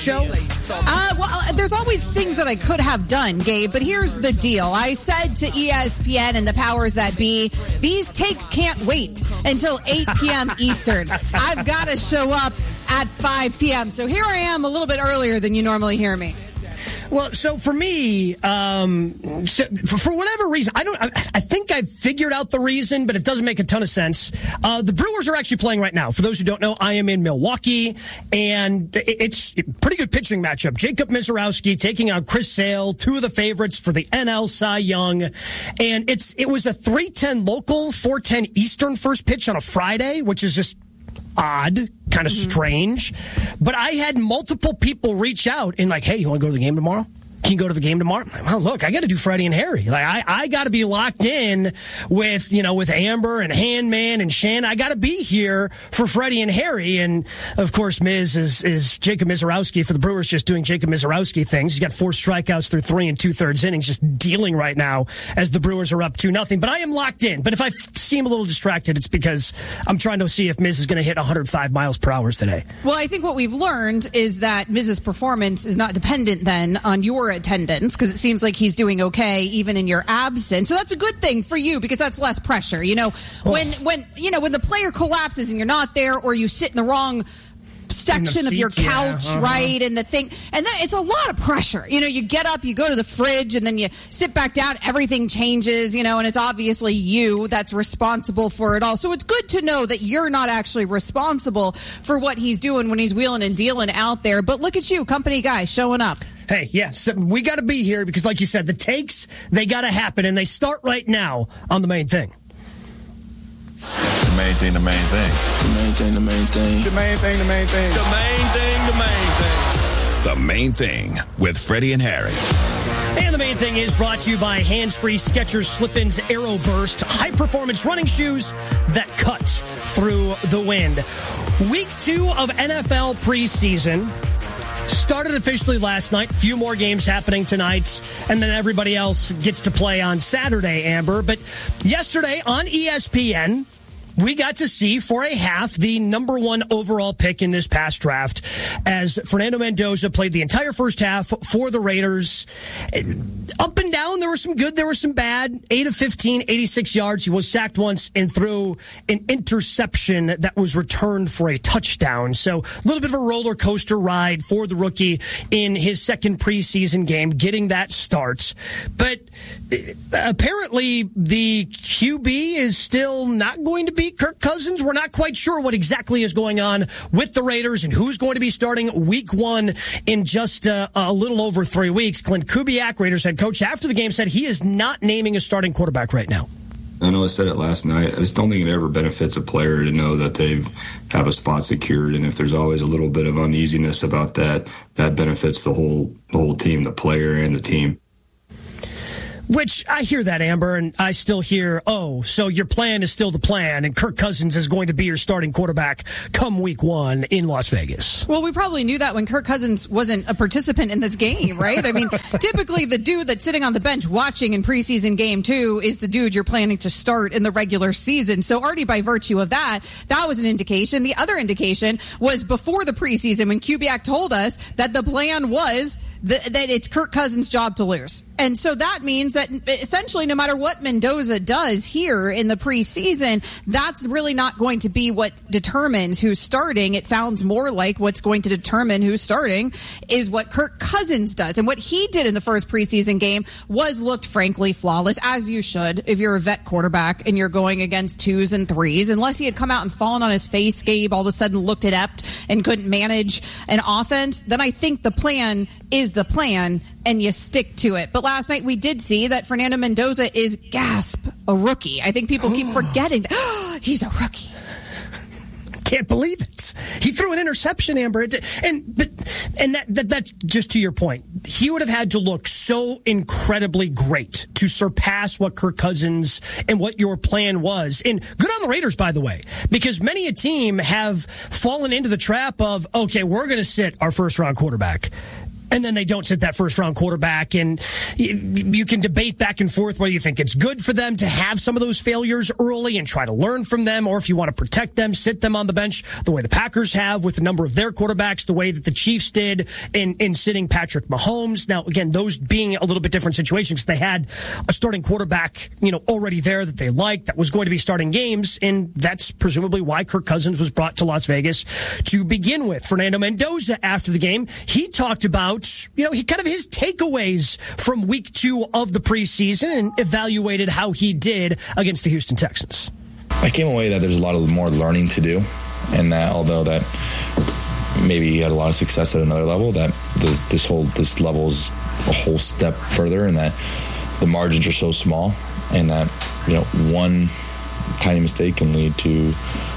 show? Well, there's always things that I could have done, Gabe, but here's the deal. I said to ESPN and the powers that be, these takes can't wait until 8 p.m. Eastern. I've got to show up at 5 p.m. So here I am a little bit earlier than you normally hear me. Well, so for me, for whatever reason, I think I've figured out the reason, but it doesn't make a ton of sense. The Brewers are actually playing right now. For those who don't know, I am in Milwaukee, and it's a pretty good pitching matchup. Jacob Misiorowski taking on Chris Sale, two of the favorites for the NL Cy Young. And it was a 3:10 local, 4:10 Eastern first pitch on a Friday, which is just odd, kind of strange. But I had multiple people reach out and like, hey, you want to go to the game tomorrow? Can you go to the game tomorrow? Well, look, I got to do Freddie and Harry. Like, I got to be locked in with Amber and Handman and Shan. I got to be here for Freddie and Harry. And of course, Miz is Jacob Misiorowski for the Brewers, just doing Jacob Misiorowski things. He's got 4 strikeouts through 3 2/3 innings, just dealing right now as the Brewers are up 2-0. But I am locked in. But if I seem a little distracted, it's because I'm trying to see if Miz is going to hit 105 miles per hour today. Well, I think what we've learned is that Miz's performance is not dependent then on your attendance, because it seems like he's doing okay even in your absence. So that's a good thing for you, because that's less pressure. When the player collapses and you're not there, or you sit in the wrong section of your couch, right? And then it's a lot of pressure. You get up, you go to the fridge, and then you sit back down, everything changes, and it's obviously you that's responsible for it all. So it's good to know that you're not actually responsible for what he's doing when he's wheeling and dealing out there. But look at you, company guy, showing up. Hey, yes, we got to be here because, like you said, the takes, they got to happen, and they start right now on The Main Thing. The main thing, the main thing. The main thing, the main thing. The main thing, the main thing. The main thing, the main thing. The Main Thing with Freddie and Harry. And The Main Thing is brought to you by Hands-Free Skechers Slip-ins Aero Burst, high-performance running shoes that cut through the wind. Week 2 of NFL preseason started officially last night. Few more games happening tonight, and then everybody else gets to play on Saturday, Amber. But yesterday on ESPN, we got to see for a half the number 1 overall pick in this past draft as Fernando Mendoza played the entire first half for the Raiders. Up and down, there was some good, there was some bad. 8 of 15, 86 yards. He was sacked once and threw an interception that was returned for a touchdown. So a little bit of a roller coaster ride for the rookie in his second preseason game, getting that start. But apparently the QB is still not going to be Kirk Cousins. We're not quite sure what exactly is going on with the Raiders and who's going to be starting week 1 in just a little over 3 weeks. Clint Kubiak, Raiders head coach, after the game said he is not naming a starting quarterback right now. I know I said it last night. I just don't think it ever benefits a player to know that they have a spot secured. And if there's always a little bit of uneasiness about that, that benefits the whole team, the player and the team. Which, I hear that, Amber, and I still hear, so your plan is still the plan, and Kirk Cousins is going to be your starting quarterback come week 1 in Las Vegas. Well, we probably knew that when Kirk Cousins wasn't a participant in this game, right? I mean, typically the dude that's sitting on the bench watching in preseason game 2 is the dude you're planning to start in the regular season. So already by virtue of that was an indication. The other indication was before the preseason when Kubiak told us that the plan was that it's Kirk Cousins' job to lose. And so that means that essentially no matter what Mendoza does here in the preseason, that's really not going to be what determines who's starting. It sounds more like what's going to determine who's starting is what Kirk Cousins does. And what he did in the first preseason game looked frankly flawless, as you should if you're a vet quarterback and you're going against 2s and 3s. Unless he had come out and fallen on his face, Gabe, all of a sudden looked inept and couldn't manage an offense, then I think the plan is the plan and you stick to it. But last night we did see that Fernando Mendoza is, a rookie. I think people keep forgetting that. He's a rookie. Can't believe it. He threw an interception, Amber. And that's just to your point. He would have had to look so incredibly great to surpass what Kirk Cousins and what your plan was. And good on the Raiders, by the way, because many a team have fallen into the trap of, okay, we're going to sit our first-round quarterback. and then they don't sit that first-round quarterback. And you can debate back and forth whether you think it's good for them to have some of those failures early and try to learn from them, or if you want to protect them, sit them on the bench the way the Packers have with a number of their quarterbacks, the way that the Chiefs did in sitting Patrick Mahomes. Now, again, those being a little bit different situations. They had a starting quarterback, already there that they liked, that was going to be starting games, and that's presumably why Kirk Cousins was brought to Las Vegas to begin with. Fernando Mendoza, after the game, he talked about his takeaways from week 2 of the preseason and evaluated how he did against the Houston Texans. I came away that there's a lot more learning to do, and that although that maybe he had a lot of success at another level, that this level's a whole step further, and that the margins are so small, and that one tiny mistake can lead to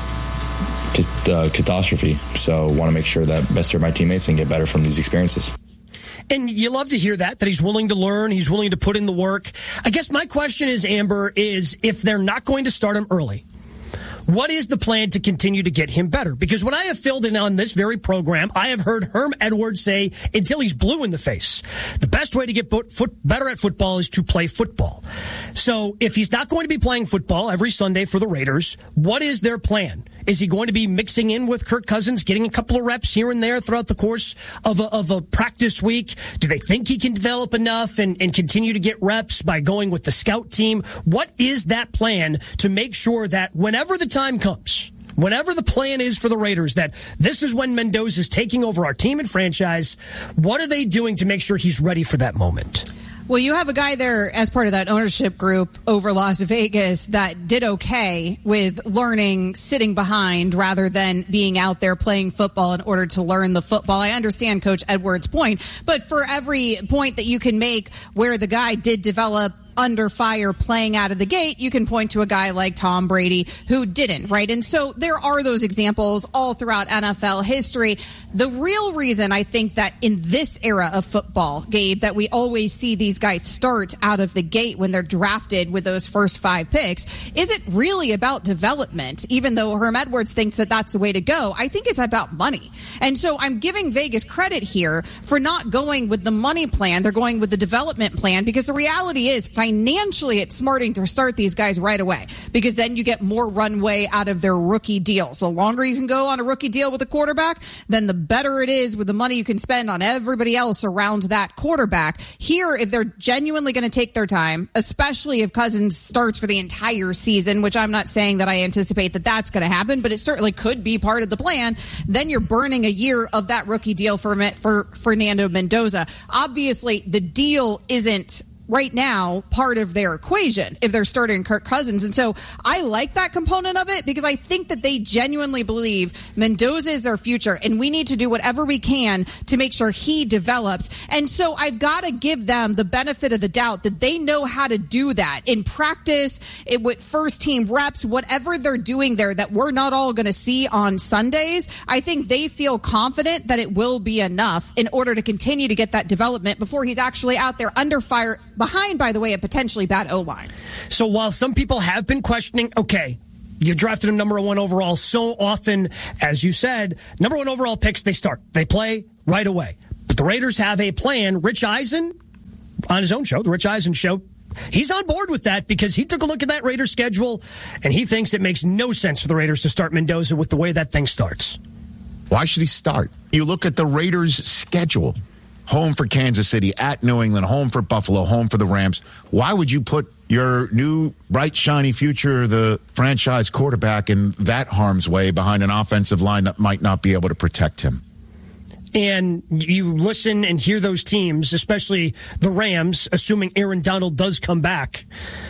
catastrophe. So I want to make sure that best serve my teammates and get better from these experiences. And you love to hear that he's willing to learn, he's willing to put in the work. I guess my question is, Amber, is if they're not going to start him early, what is the plan to continue to get him better? Because when I have filled in on this very program, I have heard Herm Edwards say, until he's blue in the face, the best way to get better at football is to play football. So if he's not going to be playing football every Sunday for the Raiders, what is their plan? Is he going to be mixing in with Kirk Cousins, getting a couple of reps here and there throughout the course of a practice week? Do they think he can develop enough and continue to get reps by going with the scout team? What is that plan to make sure that whenever the time comes, whenever the plan is for the Raiders, that this is when Mendoza is taking over our team and franchise, what are they doing to make sure he's ready for that moment? Well, you have a guy there as part of that ownership group over Las Vegas that did okay with learning, sitting behind rather than being out there playing football in order to learn the football. I understand Coach Edwards' point, but for every point that you can make where the guy did develop under fire playing out of the gate, you can point to a guy like Tom Brady who didn't, right? And so there are those examples all throughout NFL history. The real reason I think that in this era of football, Gabe, that we always see these guys start out of the gate when they're drafted with those first 5 picks, is it really about development? Even though Herm Edwards thinks that that's the way to go, I think it's about money. And so I'm giving Vegas credit here for not going with the money plan. They're going with the development plan, because the reality is financially it's smarting to start these guys right away, because then you get more runway out of their rookie deals. The longer you can go on a rookie deal with a quarterback, then the better it is with the money you can spend on everybody else around that quarterback. Here, if they're genuinely going to take their time, especially if Cousins starts for the entire season, which I'm not saying that I anticipate that that's going to happen, but it certainly could be part of the plan, then you're burning a year of that rookie deal for Fernando Mendoza. Obviously, the deal isn't right now part of their equation if they're starting Kirk Cousins. And so I like that component of it, because I think that they genuinely believe Mendoza is their future, and we need to do whatever we can to make sure he develops. And so I've got to give them the benefit of the doubt that they know how to do that in practice, with first team reps, whatever they're doing there that we're not all going to see on Sundays. I think they feel confident that it will be enough in order to continue to get that development before he's actually out there under fire, behind, by the way, a potentially bad O-line. So while some people have been questioning, okay, you drafted him number 1 overall so often, as you said, number 1 overall picks, they start. They play right away. But the Raiders have a plan. Rich Eisen, on his own show, the Rich Eisen Show, he's on board with that, because he took a look at that Raiders schedule, and he thinks it makes no sense for the Raiders to start Mendoza with the way that thing starts. Why should he start? You look at the Raiders' schedule. Home for Kansas City, at New England, home for Buffalo, home for the Rams. Why would you put your new bright, shiny future, the franchise quarterback, in that harm's way behind an offensive line that might not be able to protect him? And you listen and hear those teams, especially the Rams, assuming Aaron Donald does come back.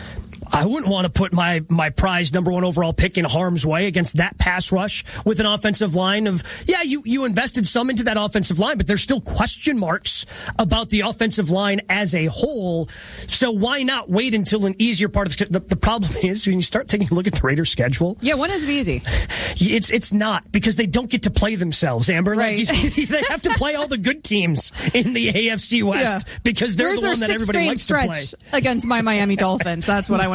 I wouldn't want to put my prized number 1 overall pick in harm's way against that pass rush with an offensive line of, yeah, you invested some into that offensive line, but there's still question marks about the offensive line as a whole. So why not wait until an easier part of the problem is when you start taking a look at the Raiders schedule. Yeah, when is it easy? It's not, because they don't get to play themselves, Amber. Right. They have to play all the good teams in the AFC West, because they're the one that everybody likes to play. Against my Miami Dolphins. That's what I want to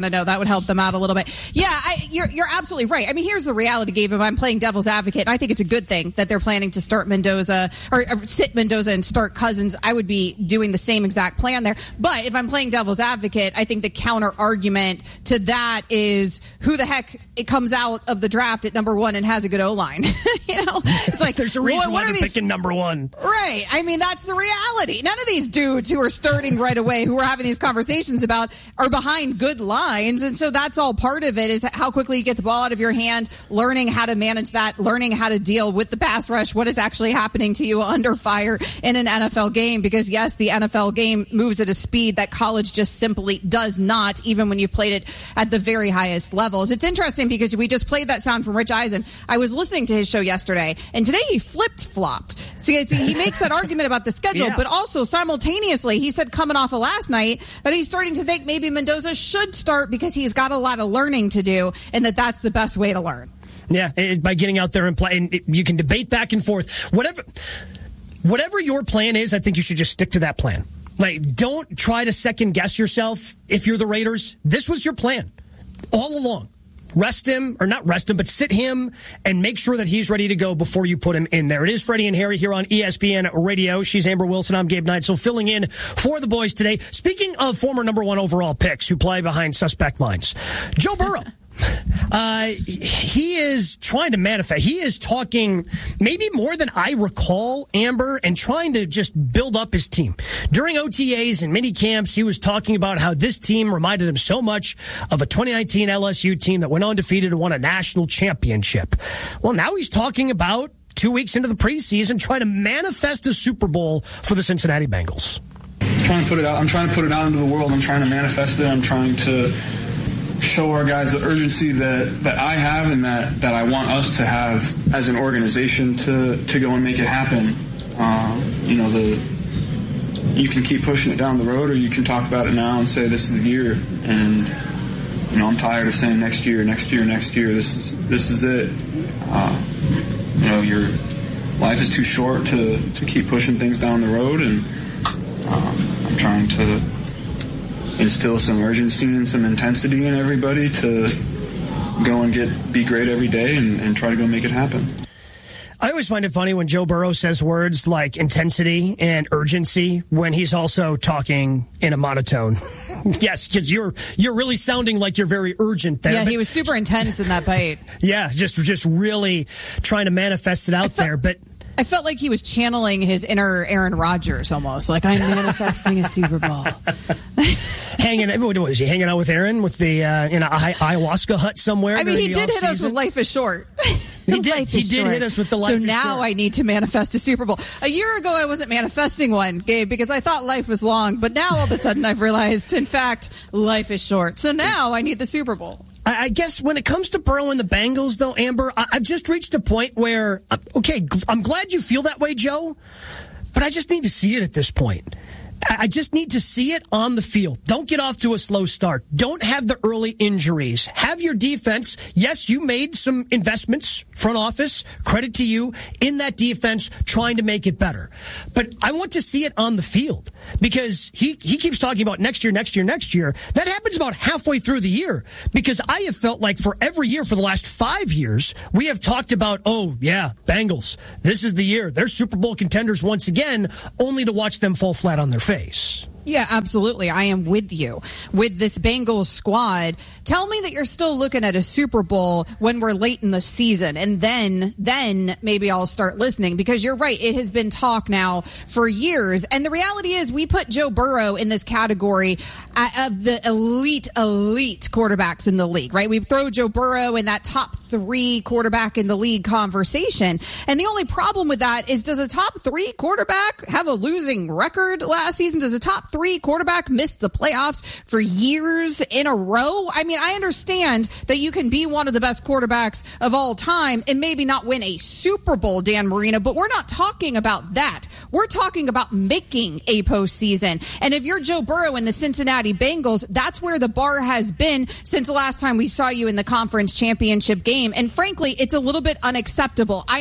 to know. That would help them out a little bit. Yeah, you're absolutely right. I mean, here's the reality, Gabe. If I'm playing devil's advocate, and I think it's a good thing that they're planning to start Mendoza or sit Mendoza and start Cousins. I would be doing the same exact plan there. But if I'm playing devil's advocate, I think the counter argument to that is who the heck it comes out of the draft at number 1 and has a good O-line. It's like there's a reason why they're picking number 1. Right. I mean, that's the reality. None of these dudes who are starting right away, who we're having these conversations about, are behind good lines. And so that's all part of it, is how quickly you get the ball out of your hand, learning how to manage that, learning how to deal with the pass rush, what is actually happening to you under fire in an NFL game. Because, yes, the NFL game moves at a speed that college just simply does not, even when you played it at the very highest levels. It's interesting because we just played that sound from Rich Eisen. I was listening to his show yesterday, and today he flipped-flopped. See, he makes that argument about the schedule, but also simultaneously, he said coming off of last night that he's starting to think maybe Mendoza should start because he's got a lot of learning to do, and that's the best way to learn. Yeah, by getting out there and playing. You can debate back and forth. Whatever your plan is, I think you should just stick to that plan. Like, don't try to second guess yourself if you're the Raiders. This was your plan all along. Rest him, or not rest him, but sit him and make sure that he's ready to go before you put him in there. It is Freddie and Harry here on ESPN Radio. She's Amber Wilson. I'm Gabe Neitzel, filling in for the boys today. Speaking of former number 1 overall picks who play behind suspect lines, Joe Burrow. He is trying to manifest. He is talking maybe more than I recall, Amber, and trying to just build up his team. During OTAs and mini camps, he was talking about how this team reminded him so much of a 2019 LSU team that went undefeated and won a national championship. Well, now he's talking about 2 weeks into the preseason, trying to manifest a Super Bowl for the Cincinnati Bengals. I'm trying to put it out into the world. I'm trying to manifest it. I'm trying to show our guys the urgency that I have and that I want us to have as an organization to go and make it happen. You can keep pushing it down the road, or you can talk about it now and say this is the year. And I'm tired of saying next year. This is it. Your life is too short to keep pushing things down the road, and I'm trying to instill some urgency and some intensity in everybody to go and be great every day and try to go make it happen. I always find it funny when Joe Burrow says words like intensity and urgency when he's also talking in a monotone. Yes, because you're really sounding like you're very urgent there. Yeah, he was super intense in that bite. Yeah, just really trying to manifest it out there, but I felt like he was channeling his inner Aaron Rodgers almost. Like, I'm manifesting a Super Bowl. Was he hanging out with Aaron with the in a ayahuasca hut somewhere? I mean, he did hit us with Life is Short. He did hit us with the Life is Short. So now I need to manifest a Super Bowl. A year ago, I wasn't manifesting one, Gabe, because I thought life was long. But now all of a sudden I've realized, in fact, life is short. So now I need the Super Bowl. I guess when it comes to Burrow and the Bengals, though, Amber, I've just reached a point where, okay, I'm glad you feel that way, Joe, but I just need to see it at this point. I just need to see it on the field. Don't get off to a slow start. Don't have the early injuries. Have your defense. Yes, you made some investments, front office, credit to you, in that defense, trying to make it better. But I want to see it on the field because he keeps talking about next year. That happens about halfway through the year because I have felt like for every year for the last 5 years, we have talked about, Bengals, this is the year. They're Super Bowl contenders once again, only to watch them fall flat on their face. Yeah, absolutely. I am with you. With this Bengals squad, tell me that you're still looking at a Super Bowl when we're late in the season, and then maybe I'll start listening, because you're right. It has been talk now for years, and the reality is we put Joe Burrow in this category of the elite quarterbacks in the league, right? We throw Joe Burrow in that top 3 quarterback in the league conversation, and the only problem with that is, does a top 3 quarterback have a losing record last season? Does a top 3 quarterback miss the playoffs for years in a row? I mean, I understand that you can be one of the best quarterbacks of all time and maybe not win a Super Bowl, Dan Marino, but we're not talking about that. We're talking about making a postseason. And if you're Joe Burrow and the Cincinnati Bengals, that's where the bar has been since the last time we saw you in the conference championship game. And frankly, it's a little bit unacceptable.